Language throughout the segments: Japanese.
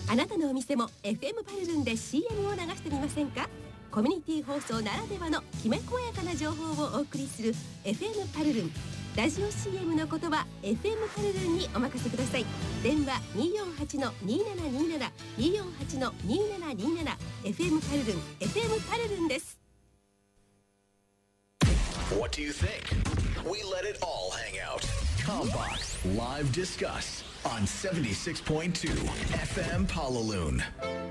あなたのお店も FM パルルンで CM を流してみませんか？コミュニティ放送ならではのきめ細やかな情報をお送りする FM パルルン。ラジオ CM の言葉 FM パルルンにお任せください。電話 248-2727 248-2727 FM パルルン FM パルルンです。 What do you think? We let it all hang out. Combox Live Discuss on 76.2 FM Palaloon。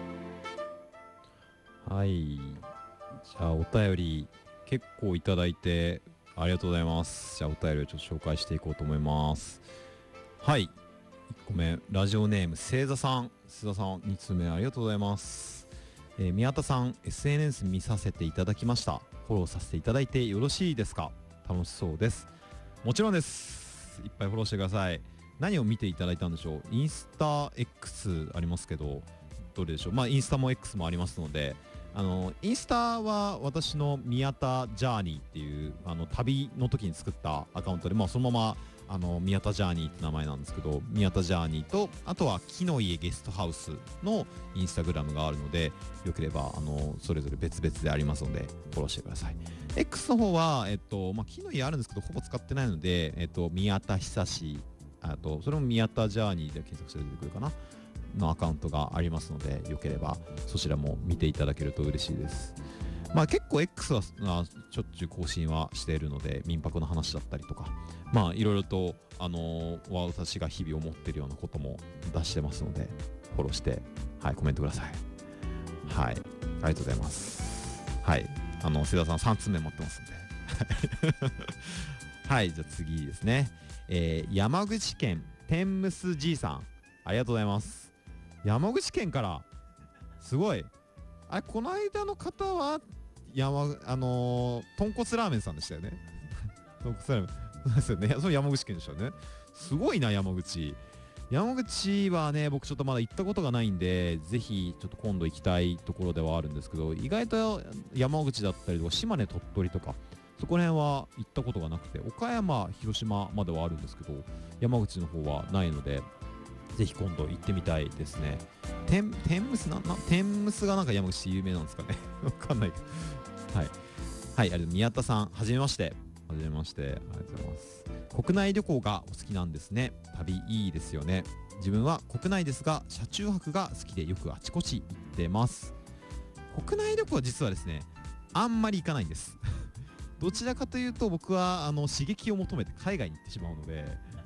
はい、じゃあお便り結構いただいてありがとうございます。じゃあお便りをちょっと紹介していこうと思います。はい、1個目ラジオネーム星座さん、須田さん、2通目ありがとうございます。宮田さん SNS 見させていただきました。フォローさせていただいてよろしいですか？楽しそうです。もちろんです。いっぱいフォローしてください。何を見ていただいたんでしょう？インスタ X ありますけどどれでしょう？まあインスタも X もありますので、インスタは私の宮田ジャーニーっていう旅の時に作ったアカウントで、まあそのまま宮田ジャーニーって名前なんですけど、宮田ジャーニーとあとは木の家ゲストハウスのインスタグラムがあるので、よければそれぞれ別々でありますのでフォローしてください。X の方はまあ木の家あるんですけどほぼ使ってないので、宮田久志、あとそれも宮田ジャーニーで検索すると出てくるかなのアカウントがありますので、よければそちらも見ていただけると嬉しいです。まあ結構 X はしょっちゅう更新はしているので、民泊の話だったりとか、まあいろいろと私が日々思っているようなことも出してますので、フォローして、はい、コメントください。はい、ありがとうございます。はい、瀬田さん3つ目持ってますんではい、じゃあ次ですね。山口県天むすじいさん、ありがとうございます。山口県からすごい。あれ、この間の方は豚骨ラーメンさんでしたよね豚骨ラーメンそうですよね。その山口県でしたよね。すごいな。山口はね、僕ちょっとまだ行ったことがないんで、ぜひちょっと今度行きたいところではあるんですけど、意外と山口だったりとか島根、鳥取とかそこら辺は行ったことがなくて、岡山、広島まではあるんですけど、山口の方はないので、ぜひ今度行ってみたいですね。天むすがなんか山口有名なんですかねわかんないけどはいはい、宮田さん、はじめまして。ありがとうございます。国内旅行がお好きなんですね。旅いいですよね。自分は国内ですが車中泊が好きでよくあちこち行ってます。国内旅行は実はですね、あんまり行かないんですどちらかというと僕は刺激を求めて海外に行ってしまうので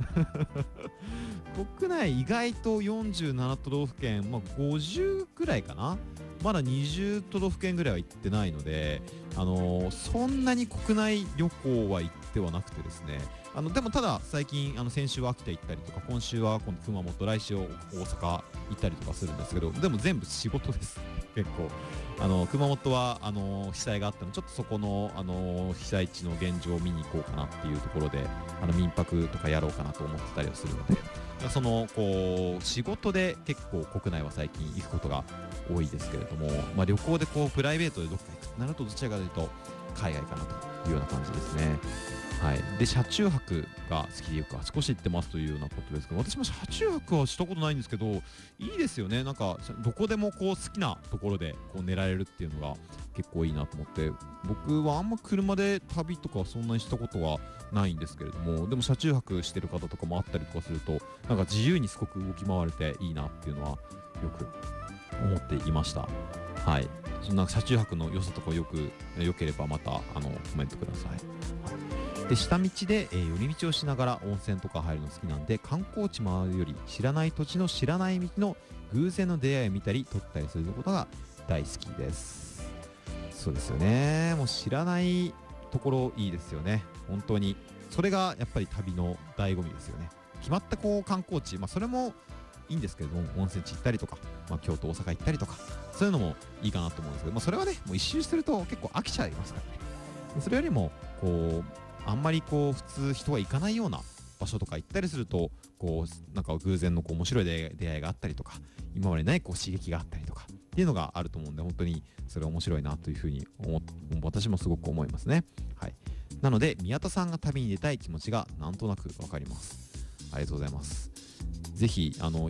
国内意外と47都道府県、まあ、50くらいかな。まだ20都道府県ぐらいは行ってないので、そんなに国内旅行は行ってはなくてですね、でもただ最近先週は秋田行ったりとか、今週は今度熊本、来週大阪行ったりとかするんですけど、でも全部仕事です結構。熊本は被災があったので、ちょっとそこの被災地の現状を見に行こうかなっていうところで民泊とかやろうかなと思ってたりはするので、その仕事で結構国内は最近行くことが多いですけれども、まあ、旅行でプライベートでどっか行くとなると、どちらかというと海外かなというような感じですね。はい、で車中泊が好きでよくあちこち行ってますというようなことですけど、私も車中泊はしたことないんですけど、いいですよね。なんかどこでも好きなところで寝られるっていうのが結構いいなと思って、僕はあんま車で旅とかそんなにしたことはないんですけれども、でも車中泊してる方とかもあったりとかすると、なんか自由にすごく動き回れていいなっていうのはよく思っていました。はい、そんな車中泊の良さとかよければまたコメントください。で下道で、寄り道をしながら温泉とか入るの好きなんで、観光地回るより知らない土地の知らない道の偶然の出会いを見たり撮ったりすることが大好きです。そうですよね。もう知らないところいいですよね。本当にそれがやっぱり旅の醍醐味ですよね。決まった観光地、まあそれもいいんですけれども、温泉地行ったりとか、まあ、京都大阪行ったりとか、そういうのもいいかなと思うんですけど、まあ、それはねもう一周すると結構飽きちゃいますからね。それよりもあんまり普通人が行かないような場所とか行ったりすると、なんか偶然の面白い出会いがあったりとか、今までない刺激があったりとかっていうのがあると思うんで、本当にそれ面白いなというふうに私もすごく思いますね。はい、なので宮田さんが旅に出たい気持ちがなんとなくわかります。ありがとうございます。ぜひ